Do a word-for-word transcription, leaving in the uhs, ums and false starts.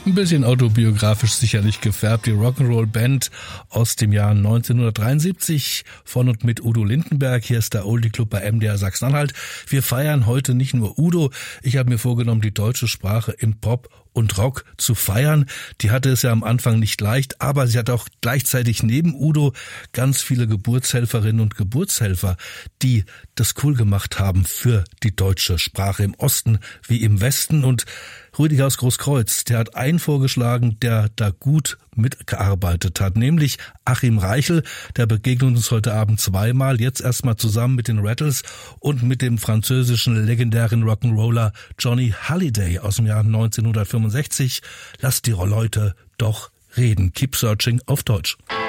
Ein bisschen autobiografisch sicherlich gefärbt, die Rock'n'Roll-Band aus dem Jahr neunzehnhundertdreiundsiebzig von und mit Udo Lindenberg. Hier ist der Oldie Club bei M D R Sachsen-Anhalt. Wir feiern heute nicht nur Udo. Ich habe mir vorgenommen, die deutsche Sprache im Pop und Rock zu feiern. Die hatte es ja am Anfang nicht leicht, aber sie hat auch gleichzeitig neben Udo ganz viele Geburtshelferinnen und Geburtshelfer, die das cool gemacht haben für die deutsche Sprache im Osten wie im Westen. Und Rüdiger aus Großkreuz, der hat einen vorgeschlagen, der da gut mitgearbeitet hat, nämlich Achim Reichel. Der begegnet uns heute Abend zweimal, jetzt erstmal zusammen mit den Rattles und mit dem französischen legendären Rock'n'Roller Johnny Hallyday aus dem Jahr neunzehnhundertfünfundsechzig. Lasst die Leute doch reden. Keep Searching auf Deutsch.